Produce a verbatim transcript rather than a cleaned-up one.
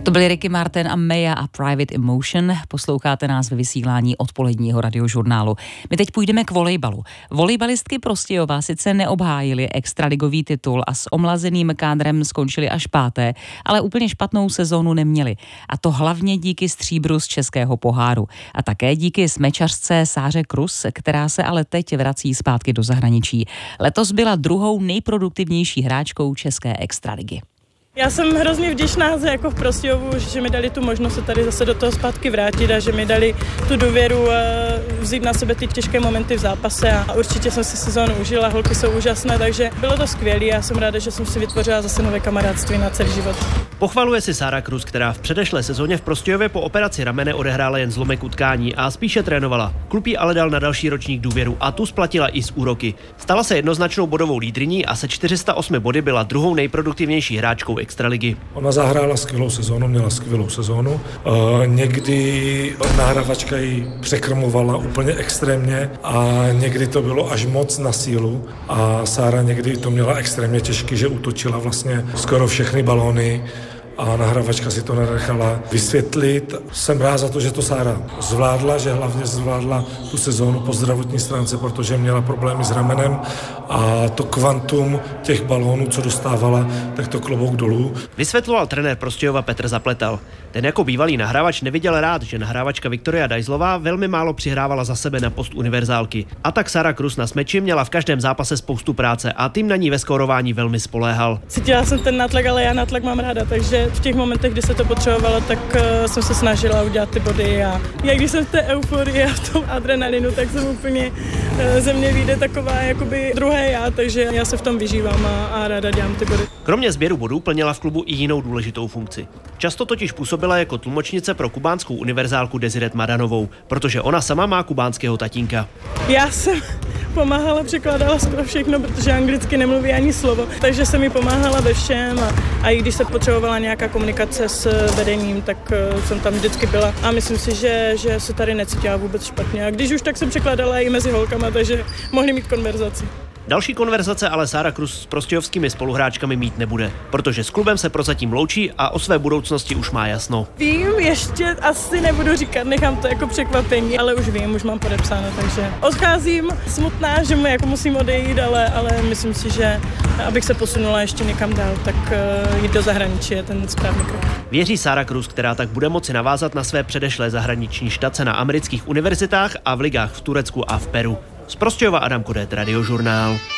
To byli Ricky Martin a Maya a Private Emotion. Posloucháte nás ve vysílání odpoledního radiožurnálu. My teď půjdeme k volejbalu. Volejbalistky Prostějova sice neobhájily extraligový titul a s omlazeným kádrem skončili až páté, ale úplně špatnou sezónu neměli. A to hlavně díky stříbru z českého poháru. A také díky smečařce Sáře Krus, která se ale teď vrací zpátky do zahraničí. Letos byla druhou nejproduktivnější hráčkou české extraligy. Já jsem hrozně vděčná za jako v Prostějovu, že mi dali tu možnost se tady zase do toho zpátky vrátit a že mi dali tu důvěru vzít na sebe ty těžké momenty v zápase a určitě jsem si sezónu užila, holky jsou úžasné, takže bylo to skvělé a jsem ráda, že jsem si vytvořila zase nové kamarádství na celý život. Pochvaluje si Sára Krus, která v předešlé sezóně v Prostějově po operaci ramene odehrála jen zlomek utkání a spíše trénovala. Klub jí ale dal na další ročník důvěru a tu splatila i s úroky. Stala se jednoznačnou bodovou lídryní a se čtyři sta osm body byla druhou nejproduktivnější hráčkou extraligy. Ona zahrála skvělou sezónu, měla skvělou sezónu. E, někdy nahrávačka ji překrmovala úplně extrémně a někdy to bylo až moc na sílu a Sára někdy to měla extrémně těžké, že útočila vlastně skoro všechny balóny a nahrávačka si to nenechala vysvětlit. Jsem rád za to, že to Sára zvládla, že hlavně zvládla tu sezónu po zdravotní stránce, protože měla problémy s ramenem a to kvantum těch balónů, co dostávala, tak to klobouk dolů. Vysvětloval trenér Prostějova Petr Zapletal. Ten jako bývalý nahrávač neviděl rád, že nahrávačka Viktoria Dajzlová velmi málo přihrávala za sebe na post univerzálky. A tak Sára Krus na smeči měla v každém zápase spoustu práce a tým na ní ve skórování velmi spoléhal. Cítila jsem ten nátlak, ale já nátlak mám ráda, takže v těch momentech, kdy se to potřebovalo, tak uh, jsem se snažila udělat ty body a já když jsem v té euforii a v tom adrenalinu, tak jsem úplně uh, ze mě vyjde taková jakoby druhé já, takže já se v tom vyžívám a, a ráda dělám ty body. Kromě sběru bodů plnila v klubu i jinou důležitou funkci. Často totiž působila jako tlumočnice pro kubánskou univerzálku Desiret Madanovou, protože ona sama má kubánského tatínka. Já jsem pomáhala, překládala skoro všechno, protože anglicky nemluví ani slovo, takže jsem mi pomáhala ve všem a, a i když se potřebovala nějaká komunikace s vedením, tak uh, jsem tam vždycky byla a myslím si, že, že se tady necítila vůbec špatně a když už, tak jsem překládala i mezi holkama, takže mohli mít konverzaci. Další konverzace ale Sára Krus s prostějovskými spoluhráčkami mít nebude, protože s klubem se prozatím loučí a o své budoucnosti už má jasno. Vím, ještě asi nebudu říkat, nechám to jako překvapení, ale už vím, už mám podepsáno, takže odcházím smutná, že mu jako musím odejít, ale, ale myslím si, že abych se posunula ještě někam dál, tak uh, jít do zahraničí je ten správný krok. Věří Sára Krus, která tak bude moci navázat na své předešlé zahraniční štace na amerických univerzitách a v ligách v Turecku a v Peru. Z Prostějova Adam Kodet, Radiožurnál.